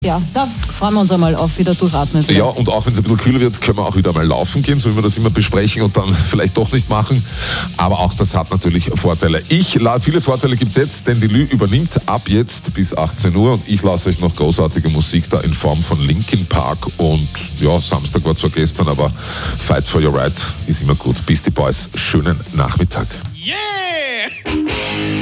Ja, da freuen wir uns einmal auf wieder durchatmen. Ja, und auch wenn es ein bisschen kühler wird, können wir auch wieder mal laufen gehen, so wie wir das immer besprechen und dann vielleicht doch nicht machen. Aber auch das hat natürlich Vorteile. Viele Vorteile gibt es jetzt, denn die Lü übernimmt ab jetzt bis 18 Uhr und ich lasse euch noch großartige Musik da in Form von Linkin Park und ja, Samstag war zwar gestern, aber Fight for Your Right ist immer gut. Beastie Boys, schönen Nachmittag. Yeah!